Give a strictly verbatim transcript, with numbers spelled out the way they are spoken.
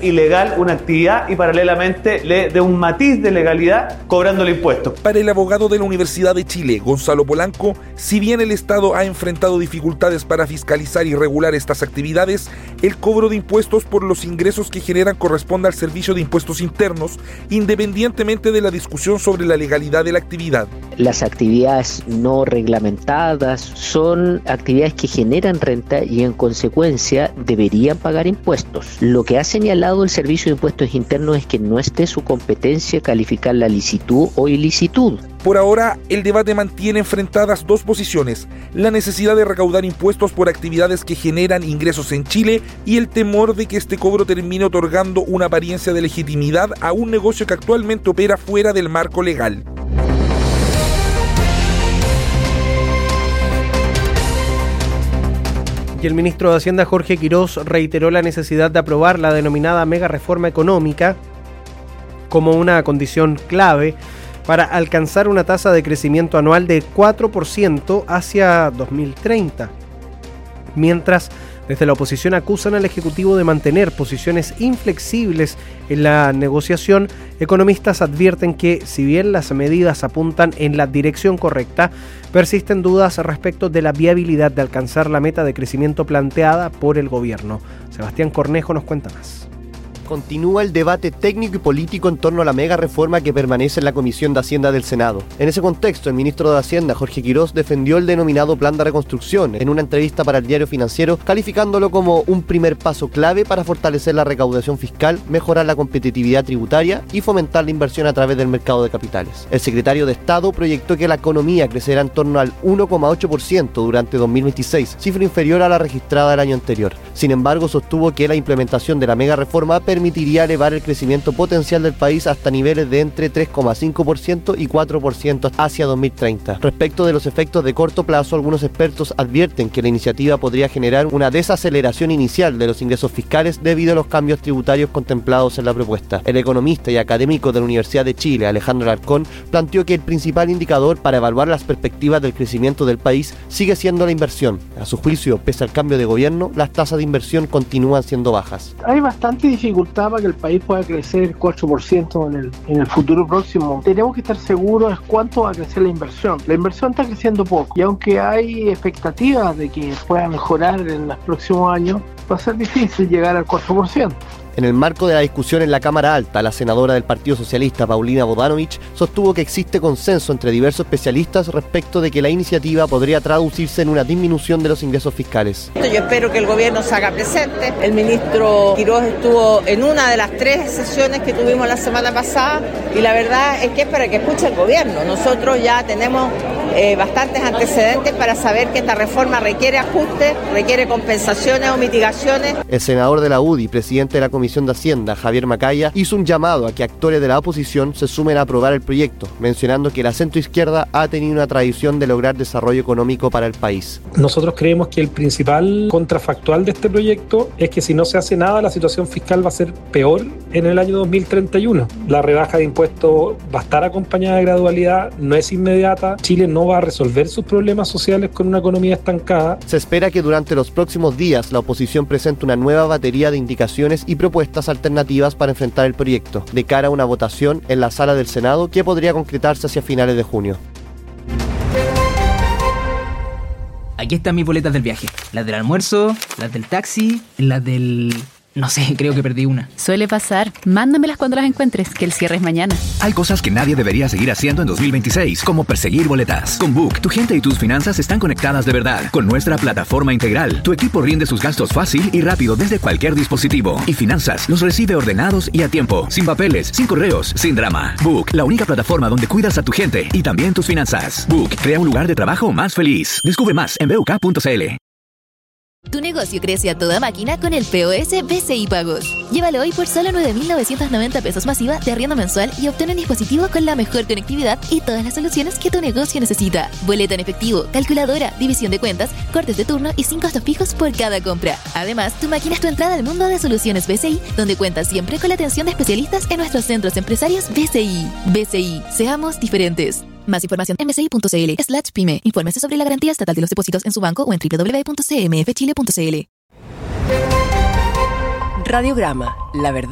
ilegal una actividad y paralelamente le dé un matiz de legalidad cobrándole impuestos. Para el abogado de la Universidad de Chile, Gonzalo Polanco, si bien el Estado ha enfrentado dificultades para fiscalizar y regular estas actividades, el cobro de impuestos por los ingresos que generan corresponde al Servicio de Impuestos Internos, independientemente de la discusión sobre la legalidad de la actividad. Las actividades no reglamentadas son actividades que generan renta y en consecuencia deberían pagar impuestos. Lo que ha señalado el Servicio de Impuestos Internos es que no es de su competencia calificar la licitud o ilicitud. Por ahora, el debate mantiene enfrentadas dos posiciones: la necesidad de recaudar impuestos por actividades que generan ingresos en Chile y el temor de que este cobro termine otorgando una apariencia de legitimidad a un negocio que actualmente opera fuera del marco legal. Y el ministro de Hacienda, Jorge Quirós, reiteró la necesidad de aprobar la denominada mega reforma económica como una condición clave para alcanzar una tasa de crecimiento anual de cuatro por ciento hacia dos mil treinta. Mientras, desde la oposición acusan al Ejecutivo de mantener posiciones inflexibles en la negociación, economistas advierten que, si bien las medidas apuntan en la dirección correcta, persisten dudas respecto de la viabilidad de alcanzar la meta de crecimiento planteada por el gobierno. Sebastián Cornejo nos cuenta más. Continúa el debate técnico y político en torno a la mega reforma que permanece en la Comisión de Hacienda del Senado. En ese contexto, el ministro de Hacienda, Jorge Quirós, defendió el denominado Plan de Reconstrucción en una entrevista para el Diario Financiero, calificándolo como un primer paso clave para fortalecer la recaudación fiscal, mejorar la competitividad tributaria y fomentar la inversión a través del mercado de capitales. El secretario de Estado proyectó que la economía crecerá en torno al uno coma ocho por ciento durante dos mil veintiséis, cifra inferior a la registrada el año anterior. Sin embargo, sostuvo que la implementación de la mega reforma permitiría elevar el crecimiento potencial del país hasta niveles de entre tres coma cinco por ciento y cuatro por ciento hacia dos mil treinta. Respecto de los efectos de corto plazo, algunos expertos advierten que la iniciativa podría generar una desaceleración inicial de los ingresos fiscales debido a los cambios tributarios contemplados en la propuesta. El economista y académico de la Universidad de Chile, Alejandro Alarcón, planteó que el principal indicador para evaluar las perspectivas del crecimiento del país sigue siendo la inversión. A su juicio, pese al cambio de gobierno, las tasas de inversión continúan siendo bajas. Hay bastante dificultad para que el país pueda crecer cuatro por ciento en el, en el futuro próximo. Tenemos que estar seguros de cuánto va a crecer la inversión. La inversión está creciendo poco y aunque hay expectativas de que pueda mejorar en los próximos años, va a ser difícil llegar al cuatro por ciento. En el marco de la discusión en la Cámara Alta, la senadora del Partido Socialista, Paulina Bodanovich, sostuvo que existe consenso entre diversos especialistas respecto de que la iniciativa podría traducirse en una disminución de los ingresos fiscales. Yo espero que el gobierno se haga presente. El ministro Quirós estuvo en una de las tres sesiones que tuvimos la semana pasada y la verdad es que es para que escuche el gobierno. Nosotros ya tenemos eh, bastantes antecedentes para saber que esta reforma requiere ajustes, requiere compensaciones o mitigaciones. El senador de la U D I, presidente de la Comisión Comisión de Hacienda, Javier Macaya, hizo un llamado a que actores de la oposición se sumen a aprobar el proyecto, mencionando que la centroizquierda ha tenido una tradición de lograr desarrollo económico para el país. Nosotros creemos que el principal contrafactual de este proyecto es que si no se hace nada, la situación fiscal va a ser peor en el año dos mil treinta y uno. La rebaja de impuestos va a estar acompañada de gradualidad, no es inmediata. Chile no va a resolver sus problemas sociales con una economía estancada. Se espera que durante los próximos días la oposición presente una nueva batería de indicaciones y propuestas propuestas alternativas para enfrentar el proyecto, de cara a una votación en la sala del Senado que podría concretarse hacia finales de junio. Aquí están mis boletas del viaje. Las del almuerzo, las del taxi, las del... No sé, creo que perdí una. Suele pasar. Mándamelas cuando las encuentres, que el cierre es mañana. Hay cosas que nadie debería seguir haciendo en dos mil veintiséis, como perseguir boletas. Con Book, tu gente y tus finanzas están conectadas de verdad. Con nuestra plataforma integral, tu equipo rinde sus gastos fácil y rápido desde cualquier dispositivo. Y finanzas los recibe ordenados y a tiempo. Sin papeles, sin correos, sin drama. Book, la única plataforma donde cuidas a tu gente y también tus finanzas. Book, crea un lugar de trabajo más feliz. Descubre más en b u k punto c l. Tu negocio crece a toda máquina con el P O S B C I Pagos. Llévalo hoy por solo nueve mil novecientos noventa pesos masiva de arriendo mensual y obtén un dispositivo con la mejor conectividad y todas las soluciones que tu negocio necesita. Boleta en efectivo, calculadora, división de cuentas, cortes de turno y sin costos fijos por cada compra. Además, tu máquina es tu entrada al mundo de soluciones B C I, donde cuentas siempre con la atención de especialistas en nuestros centros empresarios B C I. B C I, seamos diferentes. Más información en bci.cl slash pyme. Infórmese sobre la garantía estatal de los depósitos en su banco o en doble u doble u doble u punto c m f chile punto c l. Radiograma, la verdad